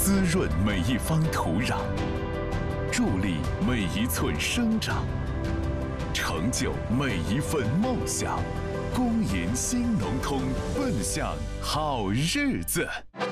滋润每一方土壤，助力每一寸生长，成就每一份梦想。公银新农通，奔向好日子。